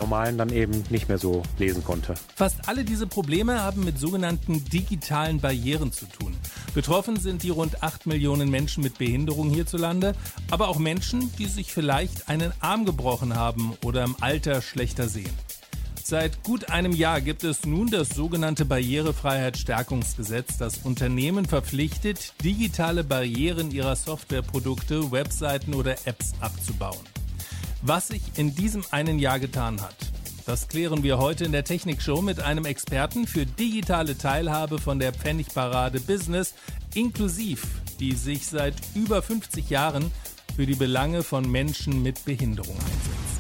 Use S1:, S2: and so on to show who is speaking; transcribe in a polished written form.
S1: normalen dann eben nicht mehr so lesen konnte.
S2: Fast alle diese Probleme haben mit sogenannten digitalen Barrieren zu tun. Betroffen sind die rund 8 Millionen Menschen mit Behinderung hierzulande, aber auch Menschen, die sich vielleicht einen Arm gebrochen haben oder im Alter schlechter sehen. Seit gut einem Jahr gibt es nun das sogenannte Barrierefreiheitsstärkungsgesetz, das Unternehmen verpflichtet, digitale Barrieren ihrer Softwareprodukte, Webseiten oder Apps abzubauen. Was sich in diesem einen Jahr getan hat, das klären wir heute in der Technikshow mit einem Experten für digitale Teilhabe von der Pfennigparade Business, inklusiv, die sich seit über 50 Jahren für die Belange von Menschen mit Behinderung einsetzt.